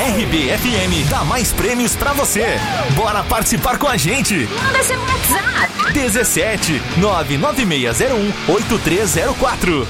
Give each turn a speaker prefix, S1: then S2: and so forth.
S1: RBFM dá mais prêmios pra você. Bora participar com a gente.
S2: Manda seu WhatsApp.
S1: 17 99601 8304.